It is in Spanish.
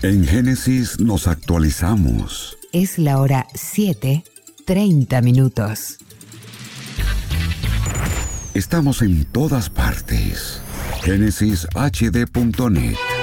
En Génesis nos actualizamos. Es la hora 7:30. Estamos en todas partes. GénesisHD.net